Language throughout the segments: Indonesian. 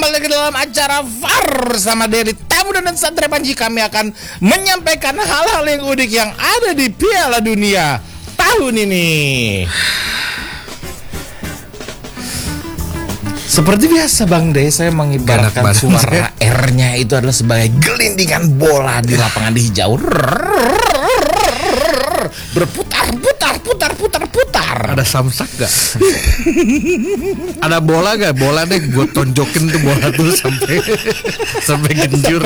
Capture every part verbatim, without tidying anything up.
kembali ke dalam acara V A R sama Daily Tamu dan Satria Panji. Kami akan menyampaikan hal-hal yang unik yang ada di Piala Dunia tahun ini. Seperti biasa Bang De, saya mengibaratkan suara R-nya itu adalah sebagai gelindingan bola di lapangan hijau. Berputar, putar, putar, putar, putar. Ada samsak gak? Ada bola gak? Bola deh, gue tonjokin tuh bola tuh sampai sampai genjur.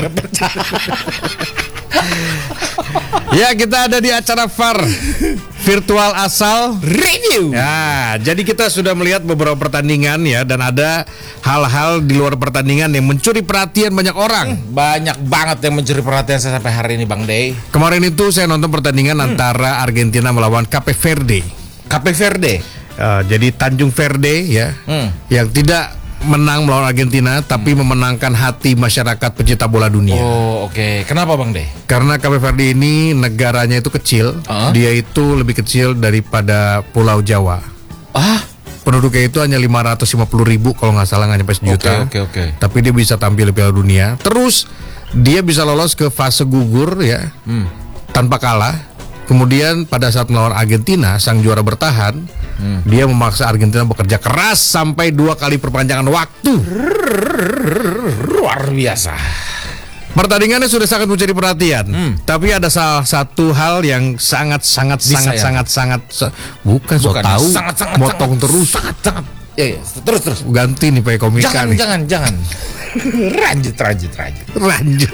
Ya, kita ada di acara V A R Virtual Asal Review. Ya, jadi kita sudah melihat beberapa pertandingan ya, dan ada hal-hal di luar pertandingan yang mencuri perhatian banyak orang. Banyak banget yang mencuri perhatian saya sampai hari ini Bang Dey. Kemarin itu saya nonton pertandingan hmm. antara Argentina melawan Cape Verde. Cape Verde. Uh, jadi Tanjung Verde ya, hmm. yang tidak menang melawan Argentina, tapi hmm. memenangkan hati masyarakat pecinta bola dunia. Oh oke, okay. Kenapa Bang De? Karena Cape Verde ini negaranya itu kecil, uh-huh. dia itu lebih kecil daripada Pulau Jawa. Ah, penduduknya itu hanya lima ratus lima puluh ribu kalau nggak salah, nggak nyampe sejuta. Oke okay, oke okay, oke. Tapi dia bisa tampil di Piala Dunia. Terus dia bisa lolos ke fase gugur ya, hmm. tanpa kalah. Kemudian pada saat melawan Argentina, sang juara bertahan, hmm. dia memaksa Argentina bekerja keras sampai dua kali perpanjangan waktu. Luar biasa. Pertandingannya sudah sangat mencuri perhatian, hmm. tapi ada salah satu hal yang sangat sangat sangat sangat sangat bukan, so bukan tahu sangat, sangat, motong sangat, terus sangat sangat ya, ya terus terus ganti nih pakai komika jangan, nih jangan jangan lanjut lanjut lanjut lanjut.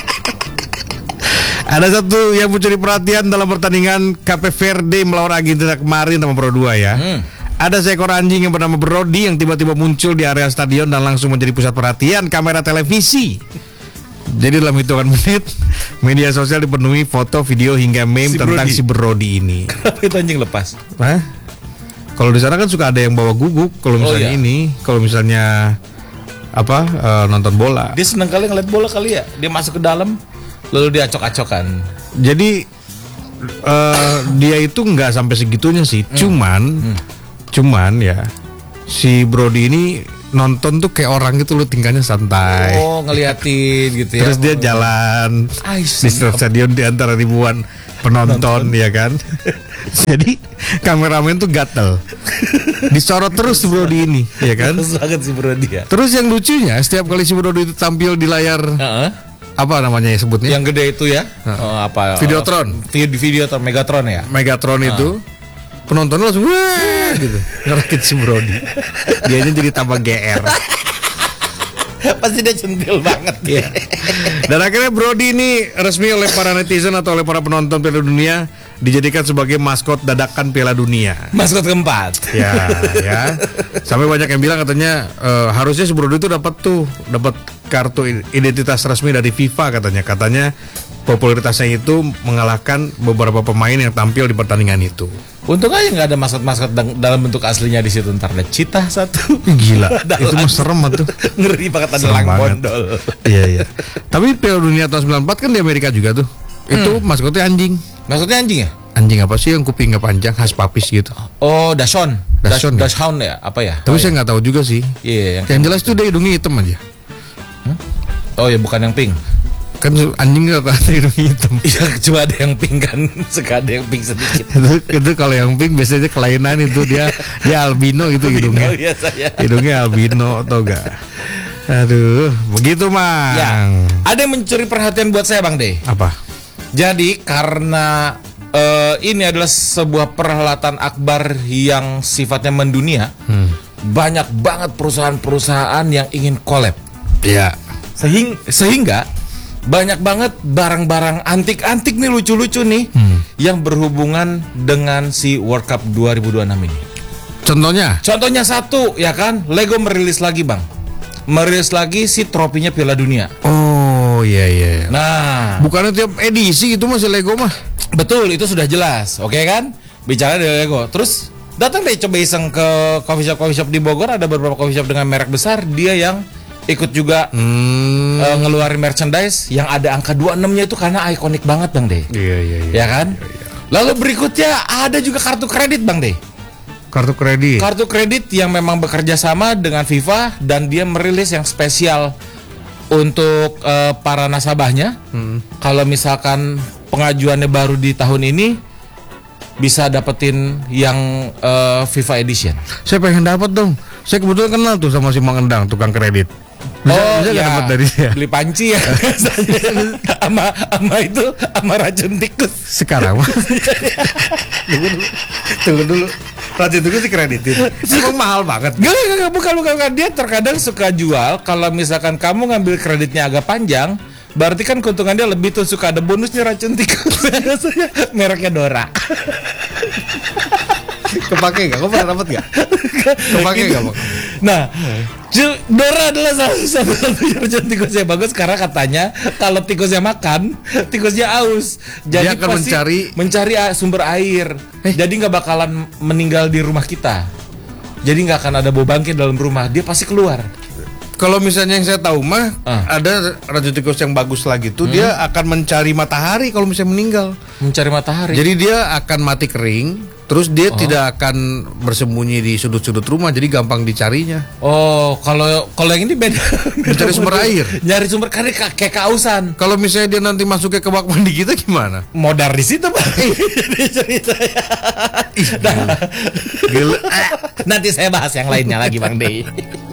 Ada satu yang mencuri perhatian dalam pertandingan Cape Verde melawan Argentina kemarin sama Pro dua ya. Hmm. Ada seekor anjing yang bernama Brody yang tiba-tiba muncul di area stadion dan langsung menjadi pusat perhatian kamera televisi. Jadi dalam hitungan menit, media sosial dipenuhi foto, video hingga meme si tentang Brody. si Brody ini. Kenapa itu anjing lepas? Hah? Kalau di sana kan suka ada yang bawa guguk. Kalau misalnya oh, iya. ini, kalau misalnya apa uh, nonton bola. Dia seneng kali ngeliat bola kali ya. Dia masuk ke dalam, lalu dia acok-acokan. Jadi uh, dia itu nggak sampai segitunya sih. Hmm. Cuman, hmm. cuman ya si Brody ini nonton tuh kayak orang gitu, loh, tingkahnya santai. Oh, ngeliatin gitu ya. Terus dia jalan Aish, di stadion di antara ribuan penonton, ya kan. Jadi kameramen tuh gatel, disorot terus si Brody ini, ya kan. Terus banget si Brody ya. Terus yang lucunya setiap kali si Brody itu tampil di layar, uh-huh. apa namanya ya sebutnya? Yang gede itu ya? Uh. Oh, apa? Videotron. Video Videotron, Megatron ya. Megatron uh. itu. Penonton langsung wah gitu ngerakit si Brody. Dianya jadi tambah G R. Pasti dia centil banget ya. Dan akhirnya Brody ini resmi oleh para netizen atau oleh para penonton Piala Dunia dijadikan sebagai maskot dadakan Piala Dunia. Maskot keempat. Ya, ya. Sampai banyak yang bilang katanya e, harusnya si Brody itu dapat tuh dapat kartu identitas resmi dari FIFA katanya. Katanya popularitasnya itu mengalahkan beberapa pemain yang tampil di pertandingan itu. Untung aja nggak ada maskot-maskot dalam bentuk aslinya di situ. Ntar ada citah satu. Gila, itu mah serem tuh. Ngeri banget, ada lang bondol. Iya iya. Tapi Piala Dunia tahun sembilan puluh empat kan di Amerika juga tuh. Itu hmm. maskotnya anjing. Maskotnya anjing ya? Anjing apa sih yang kupingnya panjang, khas papis gitu? Oh, Dachshund. Dachshund. Dachshund ya? Apa ya? Tapi oh, saya nggak ya. tahu juga sih. Iya. Yeah, yang, yang jelas tuh dia hidungnya hitam aja. Hmm? Oh ya, bukan yang pink. Kan anjing gak ada hidung hitam. Iya, cuma ada yang pink kan, suka ada yang pink sedikit. itu itu kalau yang pink biasanya kelainan itu dia dia albino gitu hidungnya. Hidungnya albino atau enggak? Aduh, begitu Mang. Ya, ada yang mencuri perhatian buat saya Bang De. Apa? Jadi karena uh, ini adalah sebuah perhelatan akbar yang sifatnya mendunia, hmm. banyak banget perusahaan-perusahaan yang ingin collab. Iya. Sehingga, sehingga banyak banget barang-barang antik-antik nih, lucu-lucu nih, hmm. yang berhubungan dengan si World Cup dua ribu dua puluh enam ini. Contohnya? Contohnya satu, ya kan, Lego merilis lagi Bang. Merilis lagi si tropinya Piala Dunia. Oh iya iya. Nah, bukannya tiap edisi itu masih Lego mah? Betul, itu sudah jelas. Oke kan? Bicara dari Lego. Terus datang deh coba iseng ke coffee shop coffee shop di Bogor, ada beberapa coffee shop dengan merek besar, dia yang ikut juga hmm. uh, ngeluarin merchandise yang ada angka dua puluh enam-nya itu karena ikonik banget Bang De. Iya iya iya. Ya kan? Iya, iya. Lalu berikutnya ada juga kartu kredit Bang De. Kartu kredit. Kartu kredit yang memang bekerja sama dengan FIFA dan dia merilis yang spesial untuk uh, para nasabahnya. Hmm. Kalau misalkan pengajuannya baru di tahun ini bisa dapetin yang uh, FIFA Edition. Saya pengen dapat dong. Saya kebetulan kenal tuh sama si Mang Endang, tukang kredit. Bisa, oh bisa ya, dapat dari dia. Beli panci ya. Sama sama itu sama racun tikus. Sekarang mah. Tunggu dulu. Tunggu dulu. Racun tikus dikreditin. Emang mahal banget. Gak, gak, gak, bukan, bukan, bukan. Dia terkadang suka jual kalau misalkan kamu ngambil kreditnya agak panjang, berarti kan keuntungan dia lebih tuh, suka ada bonusnya racun tikus. Mereknya Dora. Kepake gak? Kau pernah dapat gak? Kepake gak, Bang? Nah, Dora adalah salah satu racun tikus yang bagus karena katanya kalau tikusnya makan, tikusnya aus. Jadi dia akan mencari mencari sumber air. Eh. Jadi nggak bakalan meninggal di rumah kita. Jadi nggak akan ada bau bangkai dalam rumah. Dia pasti keluar. Kalau misalnya yang saya tahu mah uh. ada racun tikus yang bagus lagi tuh, hmm. dia akan mencari matahari kalau misalnya meninggal. Mencari matahari. Jadi dia akan mati kering, terus dia oh. tidak akan bersembunyi di sudut-sudut rumah, jadi gampang dicarinya. Oh, kalau kalau yang ini beda. Mencari sumber air. Nyari sumber karena kayak kausan. Kalau misalnya dia nanti masuknya ke bak mandi kita gimana? Modar di situ, Pak. Nah, nanti saya bahas yang lainnya lagi, Bang Dey.